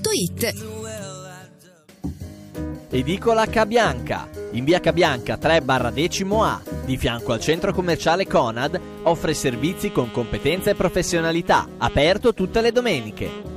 Conad.it. Edicola Cabianca. In via Cabianca 3/10A, di fianco al centro commerciale Conad, offre servizi con competenza e professionalità, aperto tutte le domeniche.